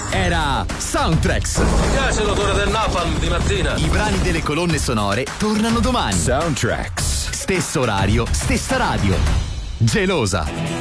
era Soundtracks. Mi piace l'odore del napalm di mattina. I brani delle colonne sonore tornano domani. Soundtracks. Stesso orario, stessa radio. Gelosa.